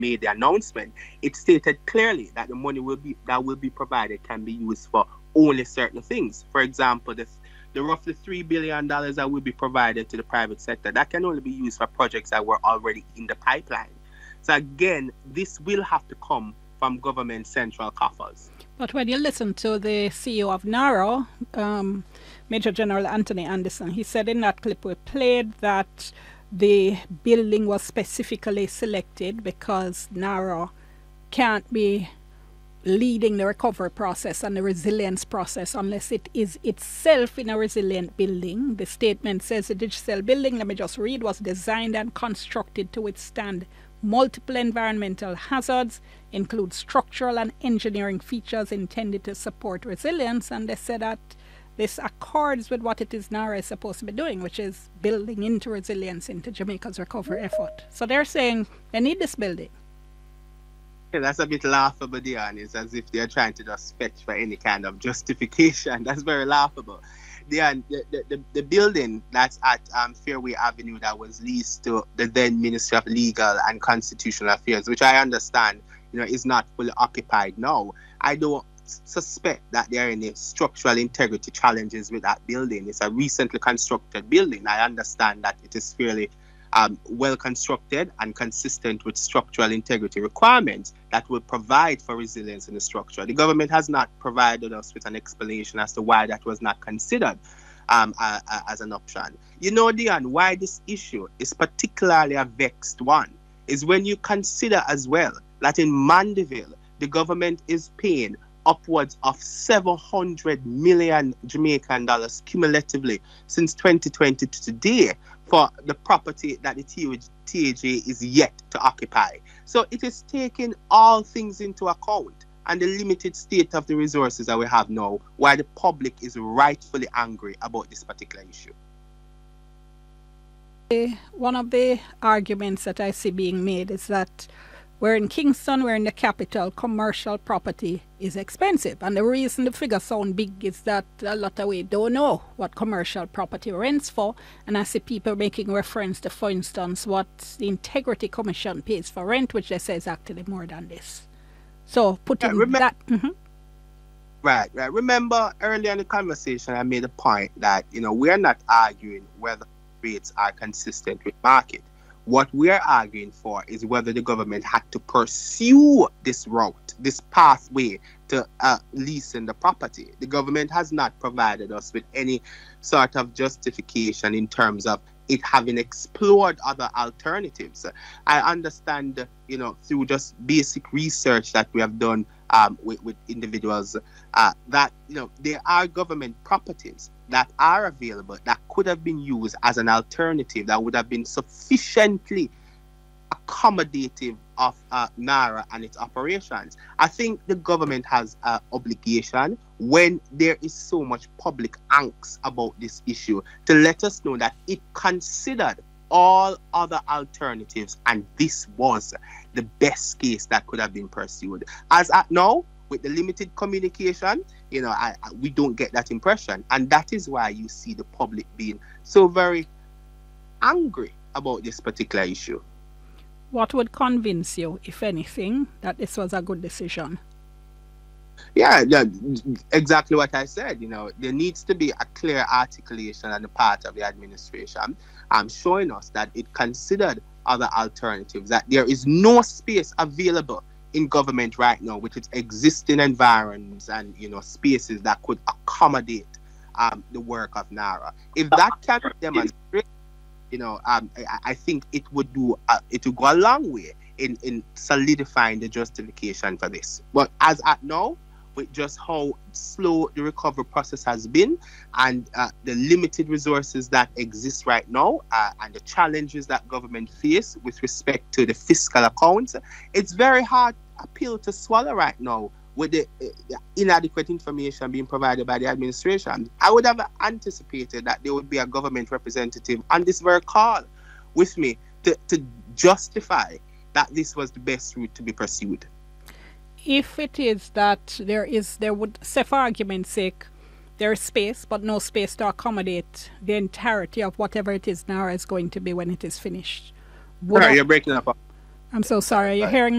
made the announcement, it stated clearly that the money will be provided can be used for only certain things. For example, the roughly $3 billion that will be provided to the private sector, that can only be used for projects that were already in the pipeline. So again, this will have to come from government central coffers. But when you listen to the CEO of NARA, Major General Anthony Anderson, he said in that clip we played that the building was specifically selected because NARA can't be leading the recovery process and the resilience process unless it is itself in a resilient building. The statement says the Digicel building, let me just read, was designed and constructed to withstand multiple environmental hazards, include structural and engineering features intended to support resilience, and they said that this accords with what it is NARA is supposed to be doing, which is building into resilience into Jamaica's recovery effort. So they're saying they need this building. Yeah, that's a bit laughable, Dion. It's as if they're trying to just fetch for any kind of justification. That's very laughable. The building that's at Fairway Avenue that was leased to the then Ministry of Legal and Constitutional Affairs, which I understand, is not fully occupied now. I don't suspect that there are any structural integrity challenges with that building. It's a recently constructed building. I understand that it is fairly well constructed and consistent with structural integrity requirements that will provide for resilience in the structure. The government has not provided us with an explanation as to why that was not considered as an option. Dion, why this issue is particularly a vexed one is when you consider as well that in Mandeville, the government is paying upwards of 700 million Jamaican dollars cumulatively since 2020 to today for the property that the TAJ is yet to occupy. So it is taking all things into account and the limited state of the resources that we have now, why the public is rightfully angry about this particular issue. One of the arguments that I see being made is that we're in Kingston, we're in the capital, commercial property is expensive. And the reason the figures sound big is that a lot of we don't know what commercial property rents for. And I see people making reference to, for instance, what the Integrity Commission pays for rent, which they say is actually more than this. So putting that... Mm-hmm. Right. Remember earlier in the conversation, I made a point that, we are not arguing whether rates are consistent with market. What we are arguing for is whether the government had to pursue this route, this pathway to leasing the property. The government has not provided us with any sort of justification in terms of it having explored other alternatives. I understand, through just basic research that we have done with individuals, that, there are government properties that are available that could have been used as an alternative that would have been sufficiently accommodative of NARA and its operations. I think the government has an obligation when there is so much public angst about this issue to let us know that it considered all other alternatives and this was the best case that could have been pursued. As at now, with the limited communication, we don't get that impression. And that is why you see the public being so very angry about this particular issue. What would convince you, if anything, that this was a good decision? Yeah, exactly what I said. There needs to be a clear articulation on the part of the administration showing us that it considered other alternatives, that there is no space available in government right now with its existing environments and spaces that could accommodate the work of NARA. If that can be demonstrated, I think it would go a long way in solidifying the justification for this. But as at now, with just how slow the recovery process has been and the limited resources that exist right now and the challenges that government face with respect to the fiscal accounts, it's very hard a pill to swallow right now with the inadequate information being provided by the administration. I would have anticipated that there would be a government representative on this very call with me to justify that this was the best route to be pursued. If it is that there would, say for argument's sake, there is space, but no space to accommodate the entirety of whatever it is NARA is going to be when it is finished. You're breaking up. I'm so sorry. Are you Bye. hearing